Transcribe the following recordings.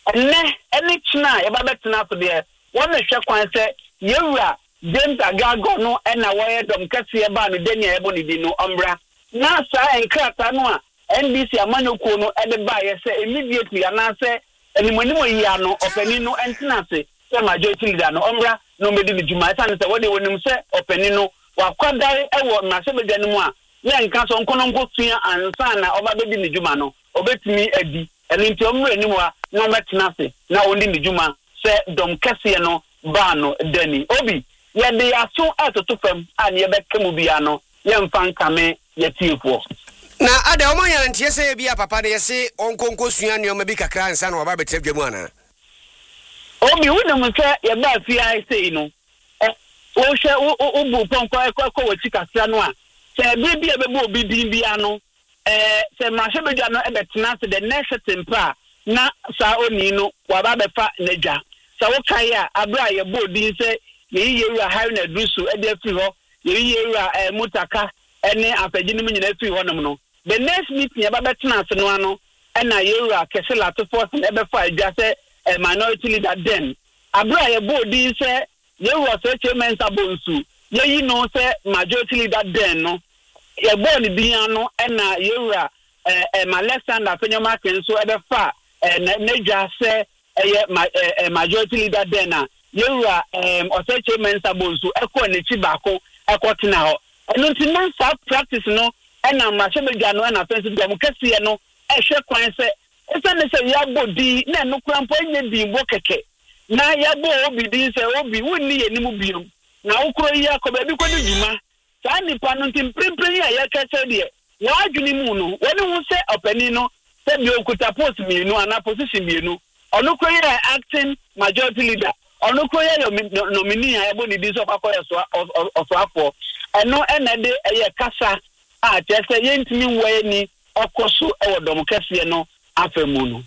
Any china, a babetina to the one a check one say, Yura, James Agago, no, and a wire dom Cassia Ban, Denia Ebony Dino Umbra. Nasa and Kratanua, NBC Amano Kono, and the buyer say immediately, and I say, and Monimo Yano, Openino, and Tinase, so my joy no Umbra, no Medina Jumatan, what they would say, Openino, while Quadari, I want Masabe Denua, Yan Casson Conongo and Sana, over the Jumano, obey me, Eddie, and into Umra, no Matinase, now only the Juma, say Dom Cassiano, Bano, Denny, Obi. Yeah, they are so out of them, and Yabekamubiano, young fan come yet for. Now, I don't want to say, be a papa, they say, on Concourse, you may be a cry and son or Babette Jamana. Obi, wouldn't say, your bad fear, say, no. Oh, shall Ubu Ponco, Chica Sanua. Say, baby, a baby, Bibiano. Say, Mashabajano, a better the next temper. Na Sao Nino, Wababefa Neja. Sawokaya, Abra, Bodi say, ye are having a drusu at the free hall, ye are a mutaka, and then after Jinmin every one. The next meeting about Nasanano, and I are Casella to force and ever fight just a minority leader then. Abra, Bodi say, you are such a man's abonsu. Ye know, say, majority leader then, no. Ye born Biano, and you are my left hand of your market, so ever far. And Neja say a majority leader then you are or such a men's abuse to echo and Chibako, echo now. And until non practice no, and I'm Machamajano and offensive democracy no, a share coin say, it's unnecessary Yabo D, no cramp point be wokeke. Now Yabo Obi D say Obi wouldn't need any mubium. Now Korea Kobe Yuma. Sandy Panuntin Primpria Yakasadia. Why do you know? When you say Openino? You could oppose me, no, and opposition me, no. Or no career acting majority leader. Or no career nominee, I believe this of Afro. And no end a casa. Just a young team way ni, of course, or democracy, no, after moon.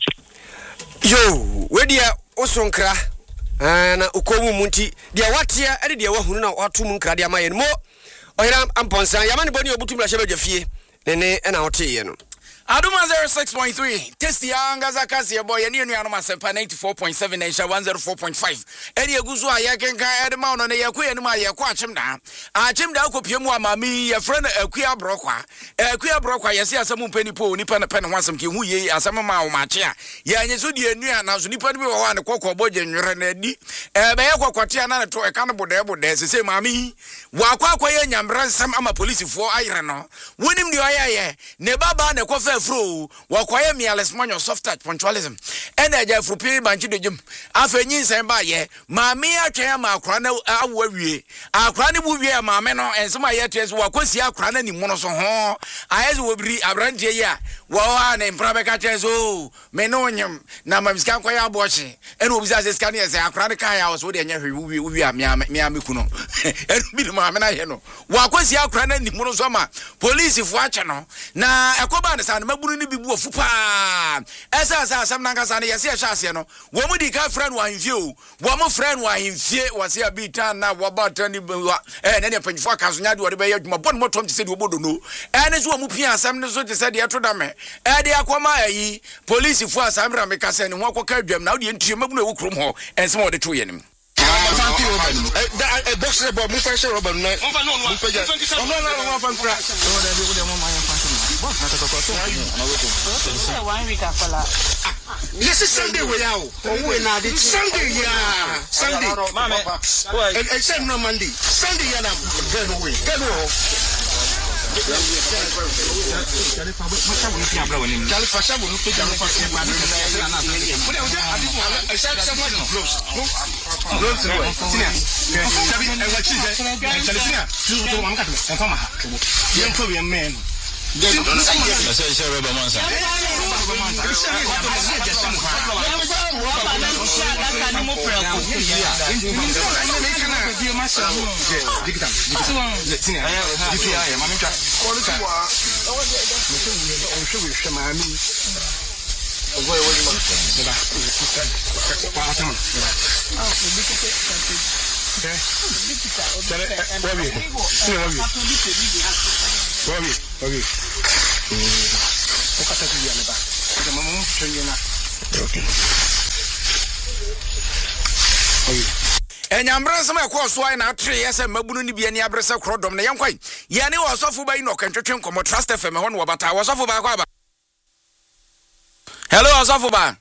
Yo, where dear Osonkra and Ukomu Munti, dear what here, and dear Wahuna or Tumunka, dear my more. Or I'm Ponsa, Yaman Bonio Butumla Shabajafie, and our tea, you know. Aduma 06.3 Testi Angaza Kasia boy and Union Masempa 94.7 Asia 104.5 Eddie Guzua Yakenka Edmount on the Yakui and Maya Quachim down. I chim down Copiamo Mami, a friend of Quia Broqua. Quia Broqua, yes, some penny po, Nippon pen once some Kiwi, as some Mao Machia. Yanisudia Nia, now Nippon one a cocoa boy and Renedi. Bayako Quatiana to a cannibal there, but there's the same Mami. Wakwa Yambran, some ama police for Irano. Winning the Aya, Nebaba, the coffee. Fro wakwaya mi alesmanyo soft touch punctualism energy fro pay banchi de jum afenyin sen ba ye maami atwen ma akra na awawie akra ne bu wie maame no ensema ye tes wakosi akra na ni mu no so ho ayeze wobiri abrantie ya wa na impra be ka cheso me no nyem na mamiska kwaya aboche ene obisa se scan ye se akra ne kan ya wo so de nya hwe wi ami ku no ene bi maame na ye no wakosi akra na ni mu no so ma police fu ache no na ekoba ne maburu ni bibu ofu pa esa asam nanka sane yesi ahase no wo mu di ka friend wa himfie o wo mu friend wa himfie wase abitan na wo ba tani ne ne panfo akaso nya de wo de be adwuma bon motom ti se de obodo no ene so wo mu pia asam ne so ti se de eto me de akoma ayi police fu asam ra me ka se ne ho akoka adwam na wo de ntue mabu na wo krom ho ense mo de to ye nim box about mu fa share Robert no mu fa ja no fa nkra this is Sunday we out. Sunday yeah. Sunday. Mama. Except no Monday. Sunday yeah na get away. Enyambrasem ekwo na atre yese mabunu ni bia ni abrese krodom na yenkwai ye ne osofo ba yi no kentwetwe nkomo Trust FM ho no wobata osofo ba kwa ba. Hello osofo ba.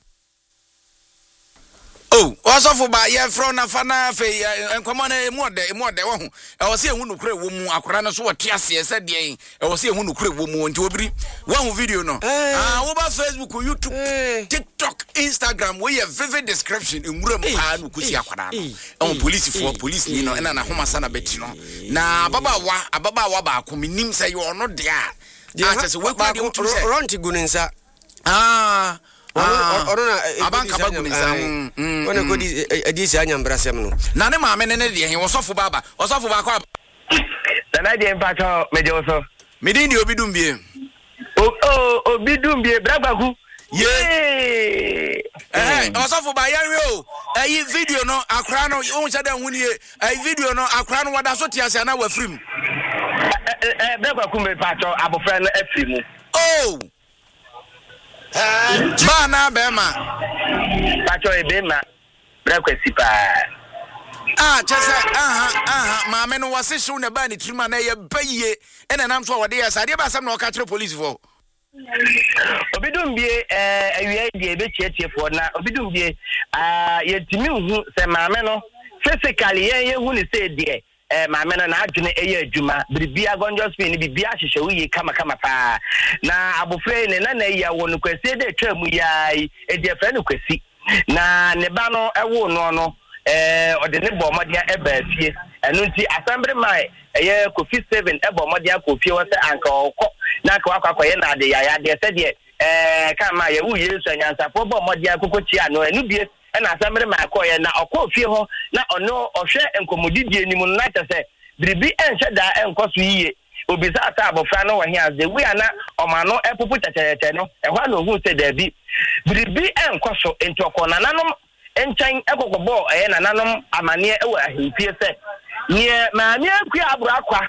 Oh, osofo ba ye fro na fa na fe nkomo na emode wo ho e wo se ehu nukure wo mu akora no so wote ase ese de e wo se ehu nukure wo mu nti obiri wo ho video no wo ba Facebook, YouTube, TikTok, Instagram we have vivid description enwura mu pa no kusi akora no police ni no na homa sana beti no na ababawa ba ko minim say yo no de a se we kwa de mutu se ronti guninsa abanka bagunisa wona kodi edisi anyambrasem no na ne maame ne de he osofo ba kwa na de mpacho mejoso medin di obidumbie obidumbie bragbaku osofo ba yanwe o ayi video no akra no won cha da hunie ayi video no akra no wada so tiase na wafrim bragbaku me pacho abofra na afrimu Bana bema pacho ebema brekwesi pa chese maame no wase show na ba ni trima na ye baye ena nam so wode ya sade ba sam na okatre police for obidumbie awie die be chietiefo na obidumbie yetimi hu se maame no physically ye hu ni se die maame no na adwene eye adwuma bibia gonjos fi ni bibia hyehyɛ wuye kama pa na abofre ne na ya wonu kwesi de twam yai ediefre no kwesi na ne ba no ewo no ode ne bɔ modia eba fie enu nti assembly mai eye Kofi 7 eba modia Kofi wo se anka okɔ na ka wakɔ ye na de ya de se de kama ye wu Yesu anyansafo bɔ modia kokochi ano enu bie na assembly mai kɔ ye na ɔkɔ fie ho na ɔno ɔhwɛ enkomodidie ni mu na tese biribi enhwɛ da enkoso yiye obisa ata abofra no wɔ he aze wi ana ɔmano epupu kyekyekyere no ɛhɔ na ohu se da bi biribi enkoso entɔkɔ nananom enchen ekokɔbɔ na nanom amane ɛwɔ ahempie sɛ nie maame akua abrakwa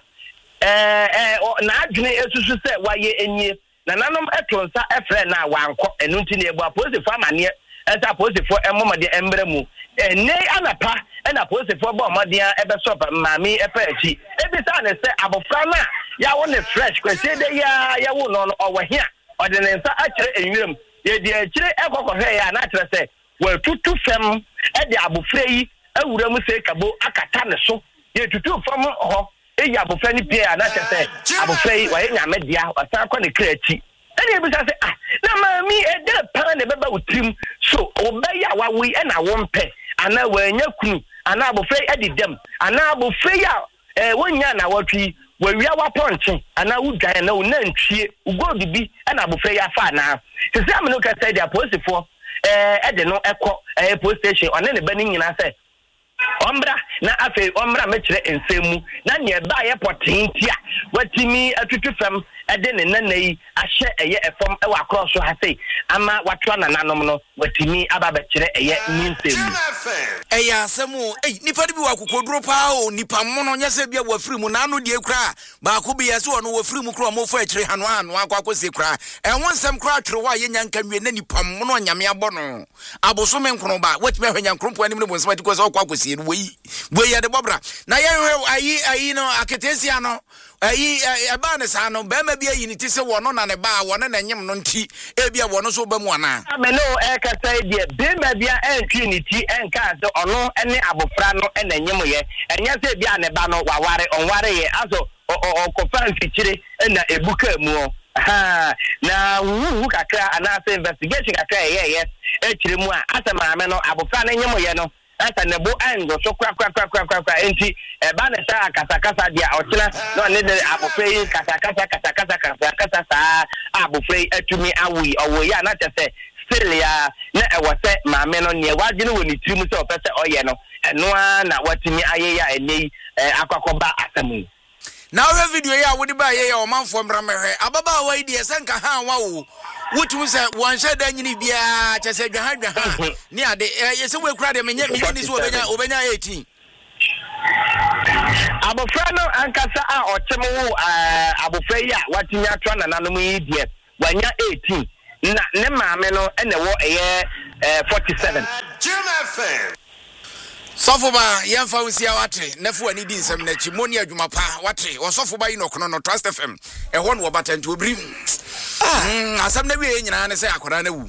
na adwene esusu sɛ waye enie na nanom etonsa efrɛ na wankɔ enu nti ne ebu aposifo amane ɛta aposifo emomode embre mu ne anapa na aposifo bɔ omode ebeso maame epa achi ebisa ne sɛ abofra na ya wo ne fresh kwese de ya wo no ɔwɔ he a ɔde ne nsa akyerɛ enwirem ye de akyerɛ ekɔkɔhwɛ ya na akyerɛ sɛ watutu fam de abofra yi awura mu se kabo akata ne so ye tutu fam ho eyi abofra ni pia na kyerɛ sɛ abofra yi waye nyamedia wasan kɔ ne krachi ene bi sɛ na mami ede pan ne beba utrim so obeya wawi na wompe ana wanya kunu ana abofra yi adidem ana abofra yi wonya na watwi wawia waponche ana udwan na unantwie ugodi bi na abofra yi afa na sisi ameno ka sɛ dia posifo ede no ekɔ police station ɔne ne bani nyina sɛ ombra na afi ombra mekire ensemu na ne ba ye potinti a watimi atutu fam ede ne nanai ahye eye efom e wa cross ha sei ama watwa na nanom no watimi aba bekire eye ninsemu eya asemu nipa de bi wa kokoduro pa o nipa mo no nyese bia wa firi mu na no de kura ba ko bi yase ono wa firi mu kura mo fo akire hano akwa se kura enwo nsem kura twere wa ye nyanka nwie na nipa mo no nyame abɔ no aboso me nkron ba watimi ahwanya nkronpo anim ne bo nsema tikɔ sɛ akwa akosie no we ya de bobra na ye ayi no aketesia no eba ne sa no be ma bia yi ni ti se wono na ne ba wono na nyem no nti e bia wono so ba mu ana ameno ka say de be ma bia entwi ni ti enka se ono ene abofra no ena nyem ye enya se bia ne ba no waware onware ye aso okofan fikire ena ebuka mu na wu kakra ana se investigation kakra ye ekire mu a asema ameno abofra ne nyem ye no asa nebo ango so kwa enti ba ne sa kasa dia otena no ne de abofrei kasa sa abofrei atumi awi owo ya na tese still ya na ewose maame no ne wagye no woni tiri mu se opese oye no eno na watumi aye ya eni akwakoba asamu na o video ya wodi ba ye ya o manfo mramehwe ababa wa idi esenka ha wa wo wutu se wanhye da nyini bia chese dwa ha ni ade yese we kura de menye ni so obenya 18 abofra no ankasa a ochemu abofra yi a watimi atwa na nanom yi die wanya 18 na ne maame no ene wo eye 47 Sofoba, Yanfa Usia Watre, Nefu and Idin Sam Nechimoni Jumapa, Watre, or Sofoba Inokono, Trust FM, and one Wabatan to bring. Some never and say Akorana.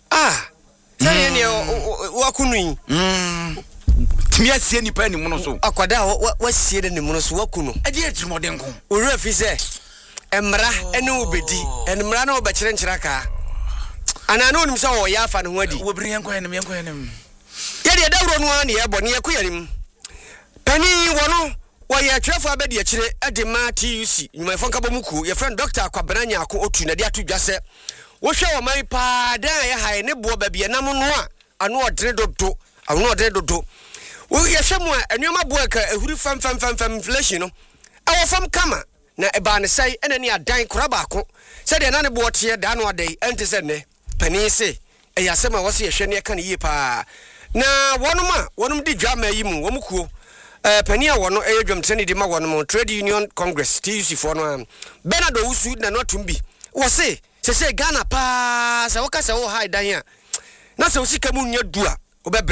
Wakuni. Timia Sieni Penny Monoso. Aquada, what said in the Monoswakuno? A dear to Modenko. Urefi Emra, and Ubedi, and Mrano Bachenchraka. And I know him so Yafan Wedi. We bring him. Yet I don't want here, but near Querim. Penny, one, why you travel about the Chile at the Marti, you my Funkabomuku, your friend Dr. Quabrania, Otuna, dear to just say, what shall my pa die high nebo baby and Namunwa? I know a dread of two, I know a dread of two. Well, you're somewhere, and you're my worker, a who from inflation. Our from Kama, na a ban say, and any are dying crabako, said another boat here down one day, and to send Penny say, a yasama was here, Shania can ye pa. Na one di drama yimu womukuo Penny wono eyedwam tene di ma wono Trade Union Congress TUC for no Bernard Owusu na no tumbi wo se Ghana pa sa woka se wo hide dan ya na se osika mu nya du a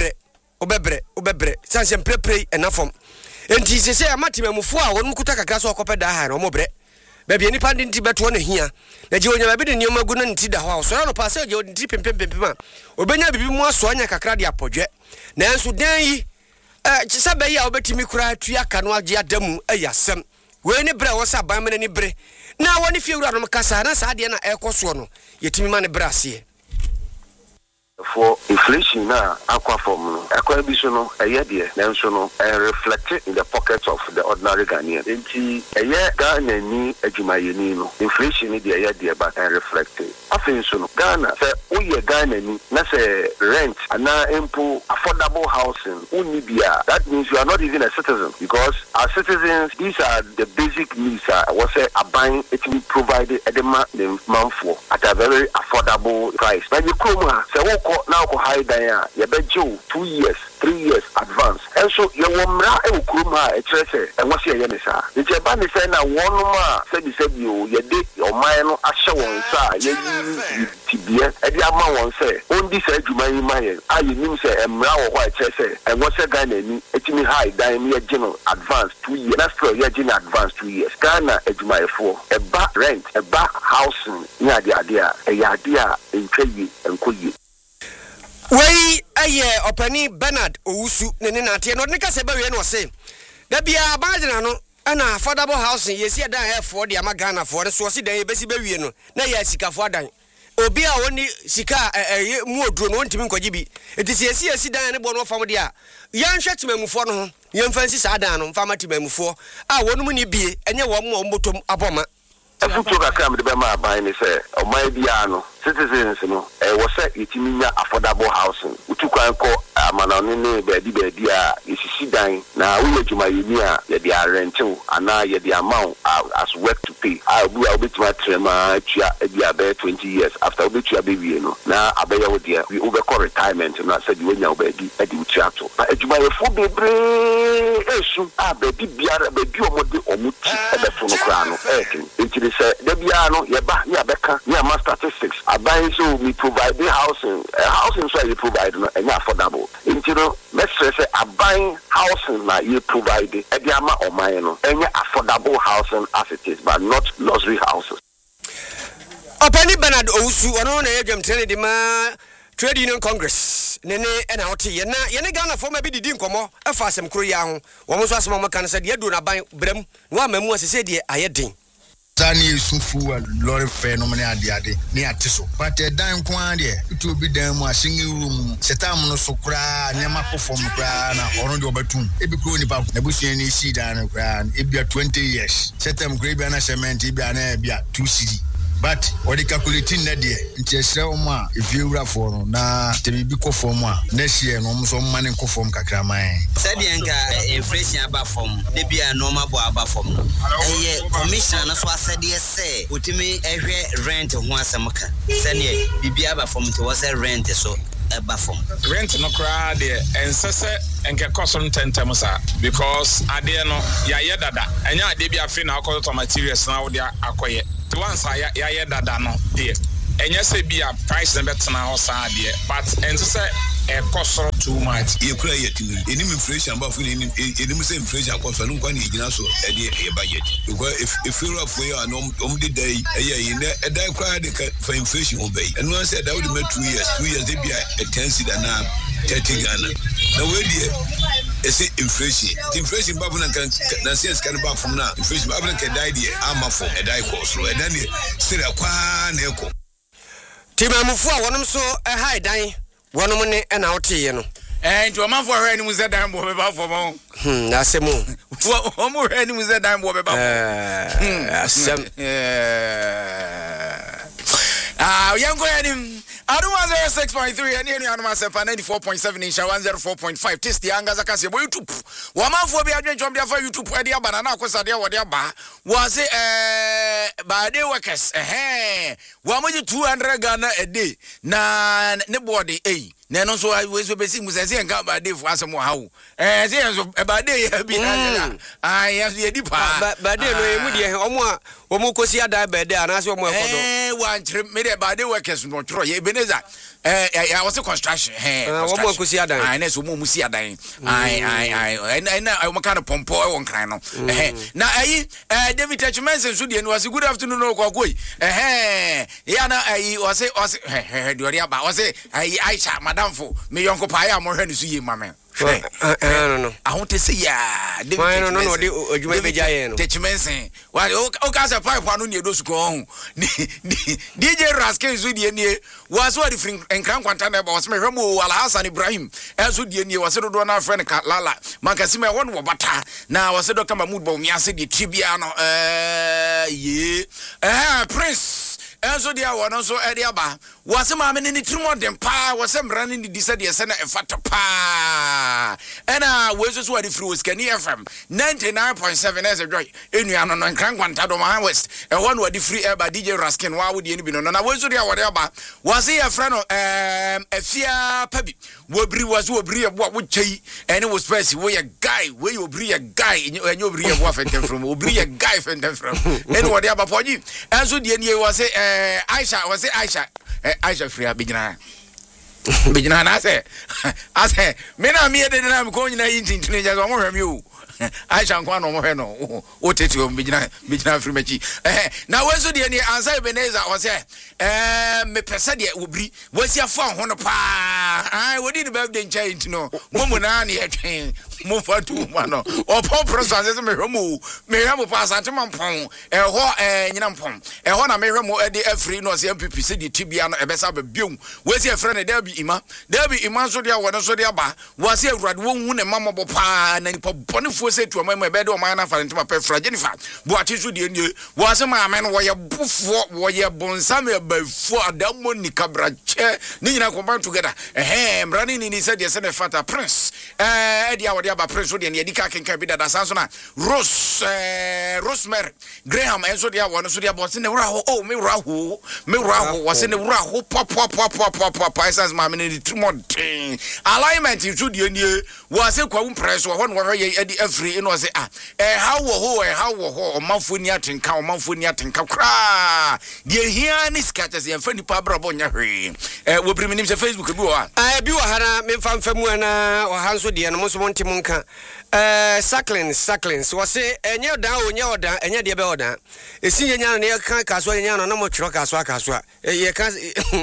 obebre sanse prepre enafom enti se amatimamufo a wono kuta kakra so okopɛ da ha na omobre baby nipa ndi nti beto na hia na je onya baby de nioma gu na nti da ho so na no pa se je nti pempempempema obenya bibi mu aso anya kakra de apodwe na enso dan yi sebe yi a obetimi kura tua ka no age adamu ayasem we ne bre wo sa ban mene ni bre na woni fie wura no kasa na sa de na ekoso no yetimi ma ne bre ase for inflation na aqua form aqua biso no eyede na nso no reflect in the pockets of the ordinary Ghanaian enti Ghana ni adwumayeni no inflation ni de eyede ba reflect afin so no Ghana say oye Ghana ni na say rent ana impo affordable housing uni bia that means you are not even a citizen because our citizens these are the basic needs was say abang it be provided at the month for at a very affordable price but you come say now ko high dan ya be 2 years 3 years advance and so you womra e ukruma e trese e wose ye ne sa nti e ba ne say na wonuma sabi o ye de o man no ahye won sa ye yi tibie e di ama won say ondi say adwuma yi maye ayi nim say emra wo ho e trese e wose Ghana ni etimi high dan ye gino advance 2 years na still ye gino advance 2 years Ghana adwuma e fo e ba rent e ba housing ni ade a e ya ade a entwayi enkoyi Wei aye opani Bernard Owusu ne na ate no ne ka se ba we no se da bia abagina no ana affordable housing yesi dan F4 de ama Ghana for so se dan ebesi ba wie no na ya sika fo dan obi a woni sika mu oduro no ntimi nkwaji bi etisi yesi dan ne bo no fam de a yan hwe timamufo no ho yan fansi sa dan no mfa matimamufo a wonum ni bie enye wo mo mbotom aboma afuto kakra me de be ma ban ni se o mai bia no citizens no was yetiminya affordable housing utukwan ko amana ne bedi a yesisi dan na wo yedwuma yeni a ye dey rental ana ye dey amount as work to pay obi obetima trema tua bia be 20 years after obetua be wie no na abeya wo dia we over retirement na said we nya obedi edi utua to na edwuma ye fo bebre esu bedi biara bedi omode omuti ebeto no kra no enti se de bia no ye ba ye abeka ye ma statistics abai so we provide the housing so you provide no and affordable into let's say abai housing na you provide e dia ma oman no and affordable housing as it is but not luxury houses. Opani Bernard Owusu ono na yedwam tene de ma Trade Union Congress nene na wote ye na Ghana for ma bi didi nkomo afa asem kro ya ho wo mo so asem mo kan se de do na ban bram no amamu asese de ayedin Tani sufu a lorry phenomenon ade ni atiso but dan kwa de to be dan mu ashingi room setam no so kra nyama ko form kra na oro de obatum e bi kro ni pa na busuan ni si dan kra e bia 20 years setam kra bia na cement e bia na bia 2 cedi but what the calculating na de nti esre ma if you ra for no na temi bi ko form a next year no mo so mane ko form kakra man said yanka inflation aba form de bia normal bo aba form no commission na so said say utimi ehwe rent ho asem ka said ye bibia aba form to was rent so aba form rent no kra de ensese enke cost no tentem sa because ade no ya ye dada enya ade bia fi na akoto materials na wo de akoye to once ya dada no de enye se bia price na betena ho sa de but ensese ekosoro too much. Ye kura ye timi. Enim inflation ba fu ni enim say inflation akosoro no kwa na egina so e de e budget. Because if you are for you and the day in a day cry for inflation obey. And one said that would make 2 years they be a 10 cedi na 30 Ghana. Now where the inflation. The inflation babuna can sense can back from now. Inflation babuna can die there. I'm a for a die course. And then still a quan echo. Timamufu one so a high dying. One money and out here. And to a man for her and was a damn boy about for more. That's a move. One more and was a damn boy about. Young Granny. I don't want 6.3 and any animal 94.7 inch 104.5. Test the Angas Acacia YouTube. One month for be a drink from there for YouTube. Where the banana was at their bar was it by the workers. One with 200 Ghana a day. Na nobody a. Nano so I was basing was a got by day for some how. As about day have been. I have the depa. But then Omokosia died by there and as your one trip made by the workers no Troy Ebenezer. I was a construction. Omokosia died. I know Musia dying. I kind of pompo on Crano. Now, David Touchmans and Sudian was a good afternoon. Yana, I was I shot Madame for me, Uncle Paya, more than to see you, mamma. I don't know. I want to say, yeah, I don't know. You may be giant. Touchmans, well, Ocasa Pipe, one you those go home. DJ Raskin Sudian was what if and Crown Quantana was me, Ramu, Alhassan Ibrahim, as Sudian was a donor friend, Lala, Mancasima, one wabata. Now I said, Dr. Mahmoud Bomiasi, the Tibiano, Prince. Also, dear one also Ediaba was a man in the true modern pa was some running the decided send a fat pa. And was just what if was can hear from 99.7 as a joy in Yana and Crank Quantado West, and one were the free air by DJ Raskin. Why would you be known? And I was there whatever was he a friend of a fear pebby. Wobri was Wobri of what would say, and it was Percy, where a guy, where you bring a guy and you bring a waffle from, will bring a guy from, and whatever for you. And so the end was a Aisha was Aisha free beginner. Beginner, I say, men are mere than I'm going into teenagers on you. I shall go on no. What it will be free machi. Now, what's the answer? Beneza was me Pesadia will be what's your phone on a pa? I would need about the change no. Womanani at him, move for 2 mano or pop process me remove me have a pass at Mampong, a hoa and Yampong, a hona me remove at the free no MPP city Tibiano a besabe bum. Where's your friend there be Ima? There be Iman Sodia, one of Sodia ba was here red woman and Mamma Bopa and Bonifu said to my bed or mine for into my pet for Jennifer. What is with you? Was a man where you boof where you bonsame before a demon cabra chair, Nina combined together. A ham running in his head, yes, and a fatter prince. Eddie, our dear Prince Woody and Yadika can be that Sansona. Rosemary Graham, and so dear one, so dear was in the Raho. Oh, Mirahu was in the Raho. Pop, I says, Mamma, in the 2 more thing. Alignment in Judy was a quote press or one warrior Eddie Every in was how Manfuniat and cow Manfuniat and cow. Dear here and his catches and friendly Pabra Bonnery. We'll bring him to Facebook. I do Hana, Memfam Femuana or Hanswoody and most Montimonka. Sucklings was say, and you're down, and you're the Belda. A senior near Casway, no more truck as Wakaswa. You can't,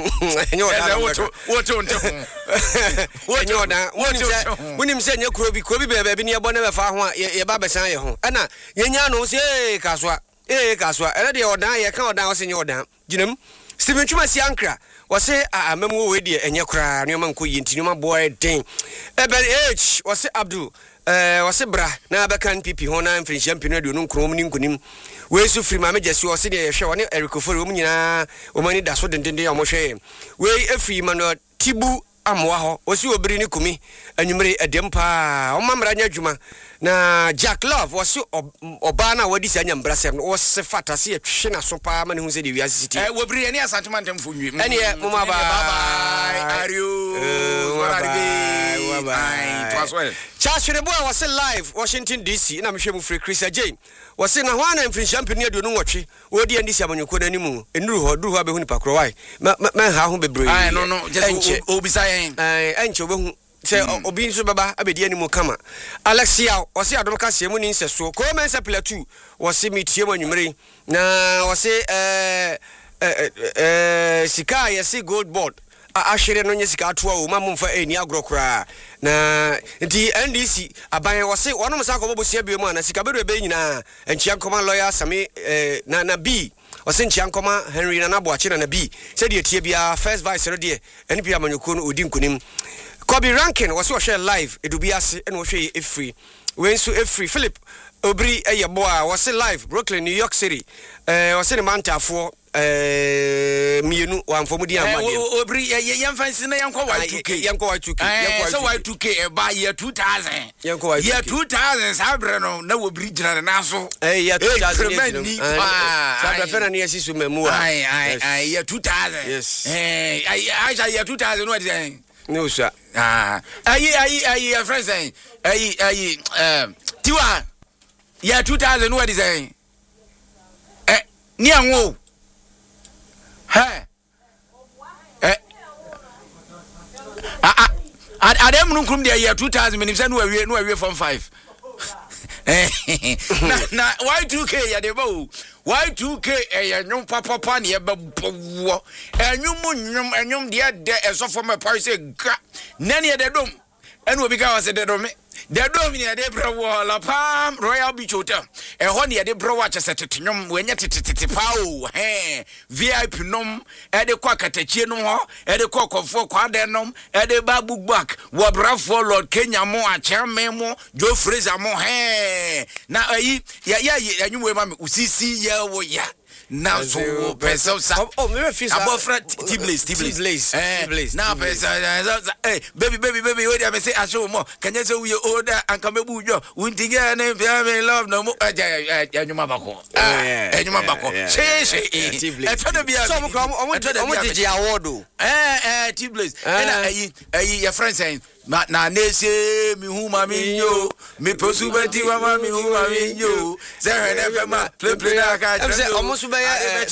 what you're down. When him said you could be baby near Bonnever Farm, your Baba Sayo. Anna, Yano say Caswa, Caswa, and the order, you can't down, Senor down. Jim, Stephen Chumas Yankra. Was say a memo with you and your cry, no man could intinuma boy ding. Ebel H was say Abdul, was a bra, now back Pipi Hona and French champion, do no chromium kunim. Where's you free my majesty was sitting a show on Eric for Rumina, or money that's what the Moshe. Where a free man or Tibu Amwaho was you a brini kumi, and you made a dempa, or Mamma Juma. Na Jack Love was so Obana what is an Brassem was a fantasy Shina Sopa man who said you city. We'll bring any sentiment for you. And yeah, Mama, bye. Are you? Bye. Charles Reboa was live Washington DC na mhwe mu free Chris Ajay was na ho ana mfiri championship aduonu nwotwe odi ndisi amanyoko nanimu enuru ho duru ho abehu ni pakro wai ma ha ho bebre no just obisa yen enche obehu se obi nso baba abedi animu kama Alexia was adom ka se mu ni nseso ko mensa platu was mitie mu anwumere na was sika yesi gold board ahwere no nyesika atoa o mamumfa eni agrokra na nti NDC aban wo se wonom sa ko bobosia biemu ana sika bedo be nyina enchia nkoma lawyer Sami na B wo se enchia nkoma Henry na Naboache na B se de tie bia first vice no de NP amanyoko no odi nkunim Kobe Rankin wo se wo share live edubiase ene wo hwe efree we nso efree Philip Obri eyeboa wo se live Brooklyn New York City wo se ne mantafo mienu wa mfomudi amade Obri yemfansi na yankwa Y2K yankwa Y2K so Y2K ba year 2000 yankwa Y2K year 2000 sabre no na Obri jira na so year 2000 sabre fena na yesisu memu year 2000 yes aisha year 2000 no dey no sir ayi friends ayi tiwa year 2000 no dey ni anwo Adam nukrum de year 2000 minim say no awie from 5 na Y2K ya de bo Y2K ya nyum papa ne be bo enyum de esofo me pa say ga na ne de dom enu obi ka was de dom the dom ne de bro la pam Royal Beach Hotel ho ne de bro wa chesete nyum wenye tete pa o VIP nom e de kwa katachie nom ho e de kwa kofo kwa de nom e de babu back wo brafo Lord Kenya mo a chairman mo Joe Fraser mo na ayi ya anyum we ma me usisi ya wo ya now so person me feel above T-Blaze now person baby wait I say asho mo can you say we order and come bu jo untinge na me love no mo anyuma bako anyuma bako she to be so mo DJ award T-Blaze and ayi your friend saying na nese mi huma mi yo mi prosubenti wa mi huma mi yo se ne be ma play na ka say almost be